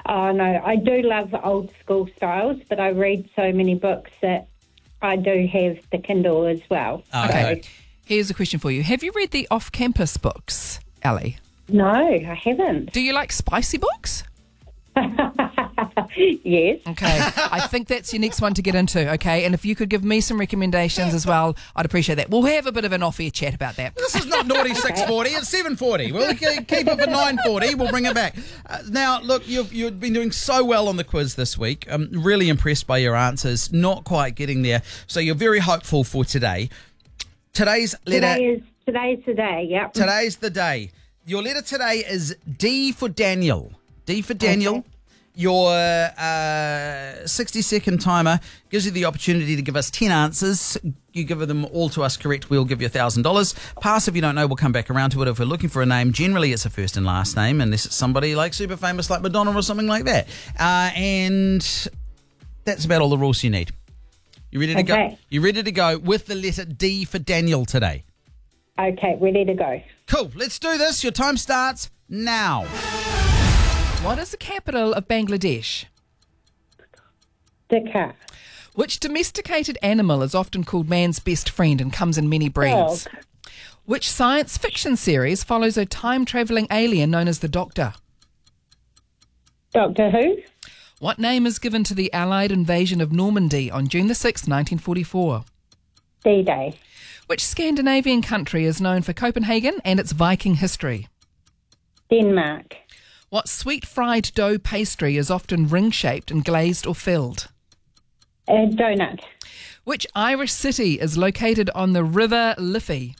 Oh, no, I do love old school styles, but I read so many books that I do have the Kindle as well. Okay. So, Here's a question for you. Have you read the off-campus books, Ali? no, I haven't. Do you like spicy books? Yes. Okay. I think that's your next one to get into, okay? And if you could give me some recommendations as well, I'd appreciate that. We'll have a bit of an off-air chat about that. This is not naughty 6:40, it's 7:40. We'll keep it for 9:40. We'll bring it back. Now, look, you've been doing so well on the quiz this week. I'm really impressed by your answers. Not quite getting there. So you're very hopeful for today. Today's letter... Today's the day, yep. Today's the day. Your letter today is D for Daniel. D for Daniel. Okay. Your 60-second timer gives you the opportunity to give us 10 answers. You give them all to us correct, we'll give you $1,000. Pass if you don't know, we'll come back around to it. If we're looking for a name, generally it's a first and last name, unless it's somebody like super famous like Madonna or something like that. And that's about all the rules you need. You ready to go? You ready to go with the letter D for Daniel today? Okay, ready to go. Cool, let's do this. Your time starts now. What is the capital of Bangladesh? Dhaka. Which domesticated animal is often called man's best friend and comes in many breeds? Dog. Which science fiction series follows a time-travelling alien known as the Doctor? Doctor Who? What name is given to the Allied invasion of Normandy on June the 6th, 1944? D-Day. Which Scandinavian country is known for Copenhagen and its Viking history? Denmark. What sweet fried dough pastry is often ring-shaped and glazed or filled? Donut. Which Irish city is located on the River Liffey?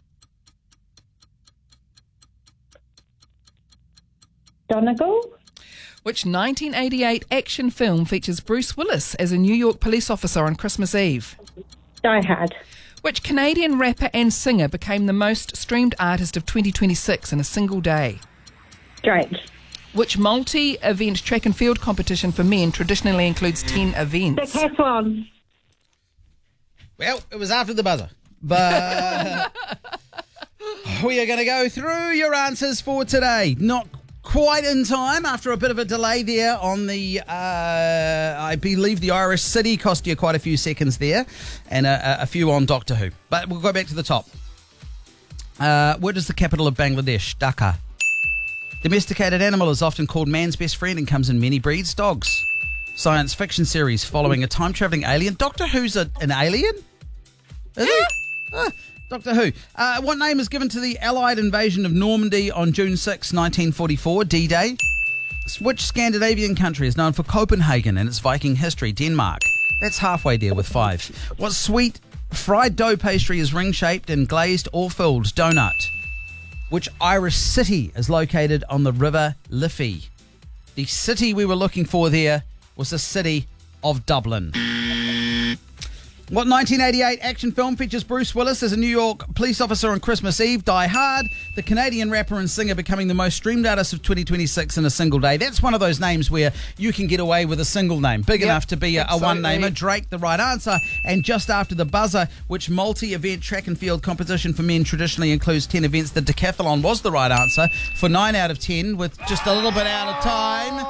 Donegal. Which 1988 action film features Bruce Willis as a New York police officer on Christmas Eve? Die Hard. Which Canadian rapper and singer became the most streamed artist of 2026 in a single day? Drake. Which multi-event track and field competition for men traditionally includes 10 events? Decathlon. Well, it was after the buzzer. But we are going to go through your answers for today. Not quite in time after a bit of a delay there on the, I believe the Irish city cost you quite a few seconds there and a few on Doctor Who. But we'll go back to the top. What is the capital of Bangladesh? Dhaka. Domesticated animal is often called man's best friend and comes in many breeds. Dogs. Science fiction series following a time-travelling alien. Doctor Who's an alien? Is he? Doctor Who. What name is given to the Allied invasion of Normandy on June 6, 1944? D-Day. Which Scandinavian country is known for Copenhagen and its Viking history? Denmark. That's halfway there with 5. What sweet fried dough pastry is ring-shaped and glazed or filled? Donut. Which Irish city is located on the River Liffey? The city we were looking for there was the city of Dublin. What 1988 action film features Bruce Willis as a New York police officer on Christmas Eve? Die Hard. The Canadian rapper and singer becoming the most streamed artist of 2026 in a single day. That's one of those names where you can get away with a single name. Big enough to be a one-namer. Drake, the right answer. And just after the buzzer, which multi-event track and field competition for men traditionally includes 10 events, the decathlon was the right answer for 9 out of 10 with just a little bit out of time.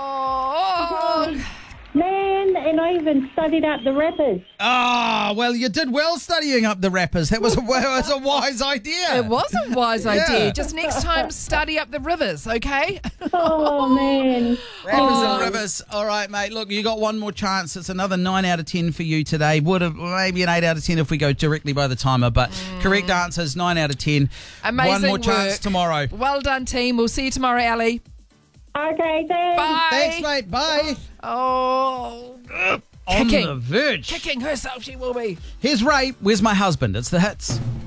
Man, and I even studied out the rappers. Ah, well, you did well studying up the rappers. That was a wise idea. It was a wise idea. Just next time, study up the rivers, okay? Oh, man. Rappers and rivers. All right, mate. Look, you got one more chance. It's another 9 out of 10 for you today. Would have maybe an 8 out of 10 if we go directly by the timer, but correct answers 9 out of 10. Amazing One more work. chance tomorrow. Well done, team. We'll see you tomorrow, Ali. Okay, thanks. Bye. Thanks, mate. Bye. Oh, On kicking. the verge. Kicking herself, she will be. Here's Ray. Where's my husband? It's the hits.